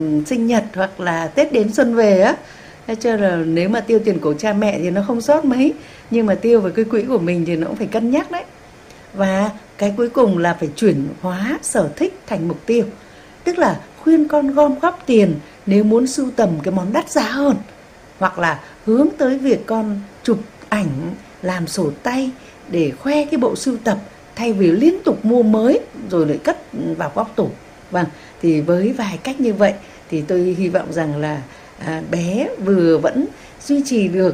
sinh nhật hoặc là Tết đến xuân về á. Thế cho là nếu mà tiêu tiền của cha mẹ thì nó không sót mấy, nhưng mà tiêu vào cái quỹ của mình thì nó cũng phải cân nhắc đấy. Và cái cuối cùng là phải chuyển hóa sở thích thành mục tiêu. Tức là khuyên con gom góp tiền nếu muốn sưu tầm cái món đắt giá hơn, hoặc là hướng tới việc con chụp ảnh, làm sổ tay để khoe cái bộ sưu tập thay vì liên tục mua mới rồi lại cất vào góc tủ. Vâng, thì với vài cách như vậy thì tôi hy vọng rằng là bé vừa vẫn duy trì được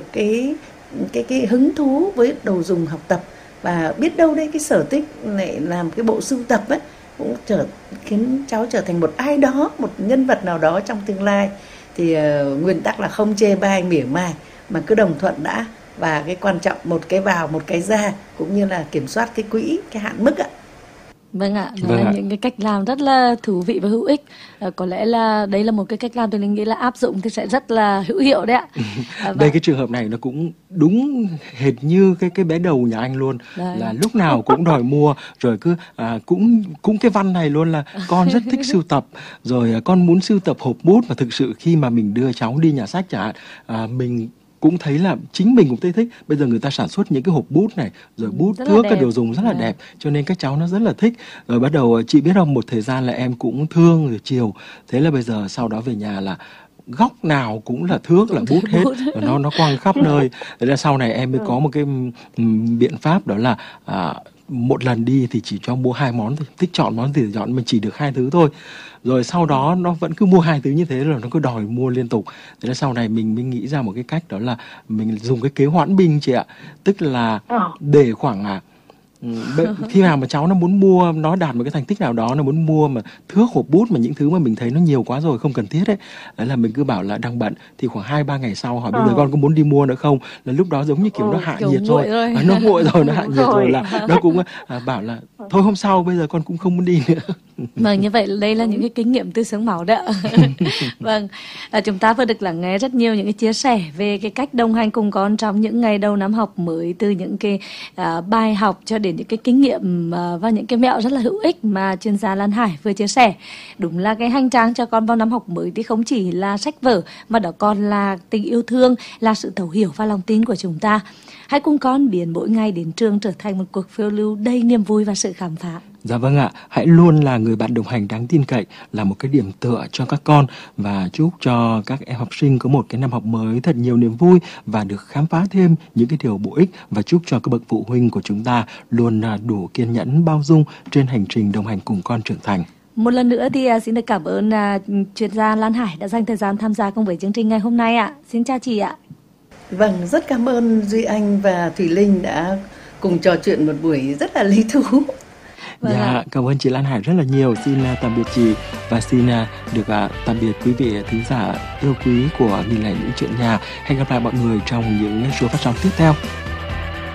cái hứng thú với đồ dùng học tập, và biết đâu đây cái sở thích này làm cái bộ sưu tập ấy cũng khiến cháu trở thành một ai đó, một nhân vật nào đó trong tương lai. Thì nguyên tắc là không chê bai mỉa mai mà cứ đồng thuận đã, và cái quan trọng một cái vào một cái ra, cũng như là kiểm soát cái quỹ, cái hạn mức ạ. Vâng ạ, đó là những cái cách làm rất là thú vị và hữu ích. Có lẽ là đây là một cái cách làm tôi nghĩ là áp dụng thì sẽ rất là hữu hiệu đấy ạ. Đây cái trường hợp này nó cũng đúng hệt như cái bé đầu nhà anh luôn. Đấy. Là lúc nào cũng đòi mua, rồi cứ cũng cái văn này luôn là con rất thích sưu tập, rồi con muốn sưu tập hộp bút, và thực sự khi mà mình đưa cháu đi nhà sách chẳng hạn, mình cũng thấy là chính mình cũng thấy thích. Bây giờ người ta sản xuất những cái hộp bút này, rồi bút thước, các đồ dùng rất là đẹp, cho nên các cháu nó rất là thích. Rồi bắt đầu chị biết không, một thời gian là em cũng thương rồi chiều, thế là bây giờ sau đó về nhà là góc nào cũng là thước, là bút hết, và nó quăng khắp nơi. Thế là sau này em mới có một cái biện pháp, đó là một lần đi thì chỉ cho mua 2 món thôi, thích chọn món gì thì chọn, mình chỉ được 2 thứ thôi. Rồi sau đó nó vẫn cứ mua 2 thứ như thế, rồi nó cứ đòi mua liên tục. Thế là sau này mình mới nghĩ ra một cái cách, đó là mình dùng cái kế hoãn binh chị ạ. Tức là để khoảng khi nào mà cháu nó muốn mua, nó đạt một cái thành tích nào đó, nó muốn mua mà thước, hộp bút, mà những thứ mà mình thấy nó nhiều quá rồi không cần thiết ấy, đấy là mình cứ bảo là đang bận, thì khoảng 2-3 ngày sau hỏi bây giờ con có muốn đi mua nữa không, là lúc đó giống như kiểu nó hạ nhiệt rồi. Nó nguội rồi, nó hạ nhiệt rồi là nó cũng bảo là thôi hôm sau, bây giờ con cũng không muốn đi nữa. Vâng, như vậy đây là những cái kinh nghiệm từ xương máu đấy ạ. Vâng, chúng ta vừa được lắng nghe rất nhiều những cái chia sẻ về cái cách đồng hành cùng con trong những ngày đầu năm học mới, từ những cái bài học cho đến những cái kinh nghiệm và những cái mẹo rất là hữu ích mà chuyên gia Lan Hải vừa chia sẻ. Đúng là cái hành trang cho con vào năm học mới thì không chỉ là sách vở, mà đó còn là tình yêu thương, là sự thấu hiểu và lòng tin của chúng ta. Hãy cùng con biến mỗi ngày đến trường trở thành một cuộc phiêu lưu đầy niềm vui và sự khám phá. Dạ vâng ạ, hãy luôn là người bạn đồng hành đáng tin cậy, là một cái điểm tựa cho các con, và chúc cho các em học sinh có một cái năm học mới thật nhiều niềm vui và được khám phá thêm những cái điều bổ ích, và chúc cho các bậc phụ huynh của chúng ta luôn đủ kiên nhẫn, bao dung trên hành trình đồng hành cùng con trưởng thành. Một lần nữa thì xin được cảm ơn chuyên gia Lan Hải đã dành thời gian tham gia cùng với chương trình ngày hôm nay ạ. Xin chào chị ạ. Vâng, rất cảm ơn Duy Anh và Thùy Linh đã cùng trò chuyện một buổi rất là lý thú. Dạ, cảm ơn chị Lan Hải rất là nhiều. Xin tạm biệt chị, và xin được tạm biệt quý vị thính giả yêu quý của Nghìn Lẻ Những Chuyện Nhà. Hẹn gặp lại mọi người trong những số phát sóng tiếp theo.